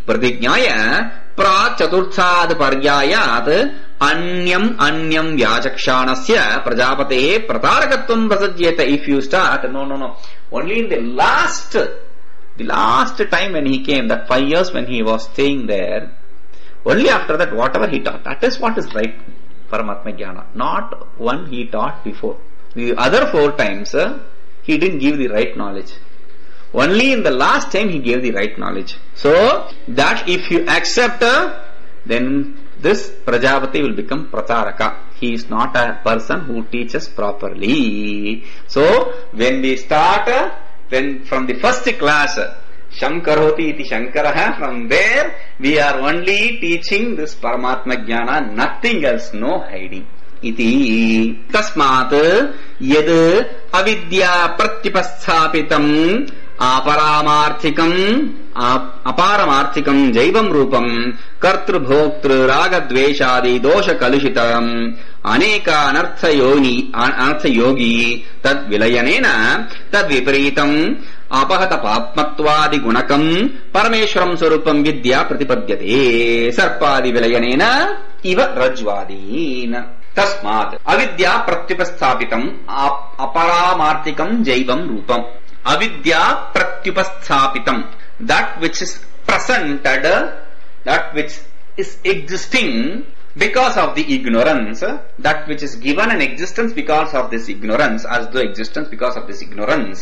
Pratignyaya pra chaturthad paryayat anyam vyachakshanasya prajapate pratarakatvam prasajyeta. If you start, no. Only in the last time when he came, that 5 years when he was staying there, only after that, whatever he taught, that is what is right Paramatma Jnana. Not one he taught before. The other 4 times, he didn't give the right knowledge. Only in the last time he gave the right knowledge. So, that if you accept, then this Prajapati will become Prataraka. He is not a person who teaches properly. So, when we start, from the first class, Shankaroti iti Shankaraha, from there we are only teaching this Paramatma Jnana, nothing else, no hiding. Iti tasmat yad avidya pratyupasthapitam aparamarthikam jaivam rupam kartrubhoktru ragadveshadi dosha kalushitam aneka anartha yogi tad vilayanena tad vipareetam apahata papmattvadi gunakam parameshwaram swarupam vidya pratipadyate sarpadi vilayanena iva rajvadina. Tasmat avidya pratyupasthapitam aparamarthikam jaivam rupam. Avidya pratyupasthapitam, that which is presented, that which is existing because of the ignorance, that which is given an existence because of this ignorance, as though existence because of this ignorance.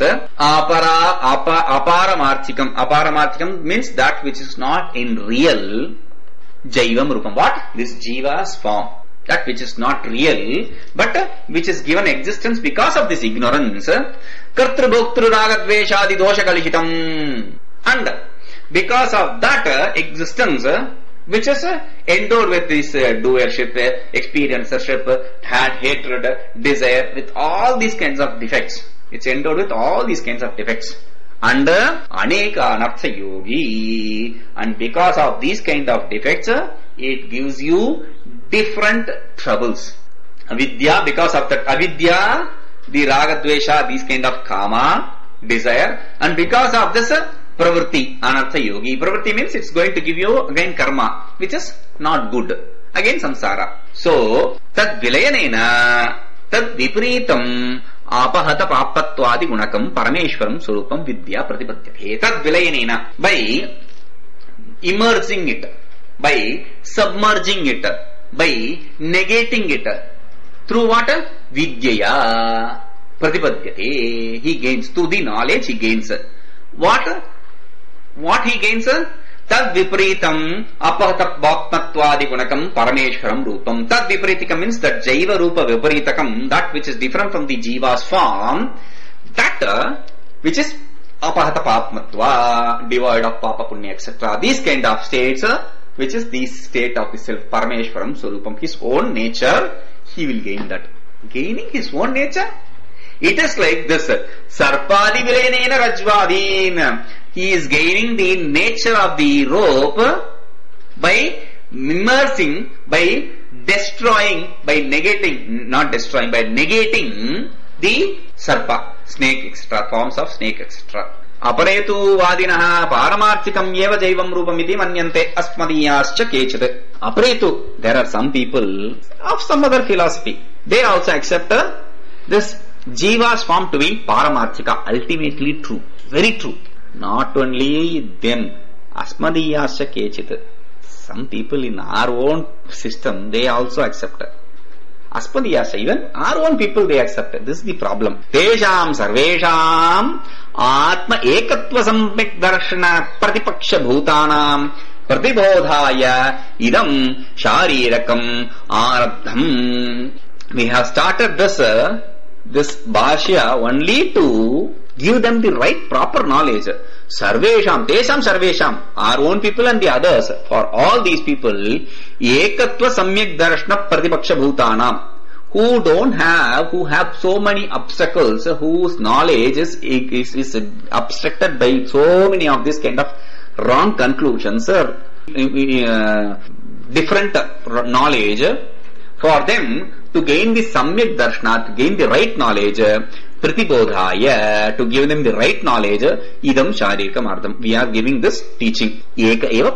Aparamarthikam means that which is not in real. Jaivam rupam, what? This jiva's form. That which is not real, but which is given existence because of this ignorance. Kartrubhoktru ragadveshadi dosha kalishitam. And because of that existence, which is endowed with this doership, experiencership, hatred, desire, with all these kinds of defects. It's endowed with all these kinds of defects. And aneka anartha yogi. And because of these kind of defects, it gives you different troubles. Avidya, because of that avidya, the ragadvesha, these kind of kama, desire, and because of this pravritti, anartha yogi. Pravritti means it's going to give you again karma, which is not good. Again samsara. So, tad vilayanena, tad vipareetam apahata papattvadi gunakam parameshwaram surupam vidya pratipadyate. Tad vilayanena, by immersing it, by submerging it, by negating it, through what? Vidyaya pratipadyate. He gains, through the knowledge he gains. What he gains? Tad vipareetam apahata bhakmattvadi gunakam parameshwaram rupam. Tad vipareetikam means that jaiva rupa vipareetakam, that which is different from the jiva's form, that which is apahata papmatva, devoid of papa punya, etc. These kind of states, which is the state of the self, parameshwaram swarupam, his own nature, he will gain that. Gaining his own nature? It is like this. Sarpadi vilayanena rajvadin. He is gaining the nature of the rope by immersing, by destroying, by negating, not destroying, by negating the sarpa, snake, etc., forms of snake, etc. Aparetu vadinaha paramarthikam yeva jaivam rupam iti manyante asmadiyascha kechit. Aparetu, there are some people of some other philosophy. They also accept this jiva's form to be paramarthika, ultimately true, very true. Not only them, asmadiyascha kechit. Some people in our own system, they also accept. Asmadiyascha, even our own people, they accept. This is the problem. Tesham sarvesham atma ekatva samyak darshana pratipaksha bhutanam pratibodhaya idam sharirakam arabdham. We have started this bhashya only to give them the right proper knowledge. Sarvesham, tesham sarvesham, our own people and the others, for all these people, ekatva samyak darshana pratipaksha bhutanam, who have so many obstacles, whose knowledge is obstructed by so many of this kind of wrong conclusions, different knowledge, for them to gain the samyak darshana, to gain the right knowledge, pratibodhaya, to give them the right knowledge, idam sharikam ardham. We are giving this teaching. Eka eva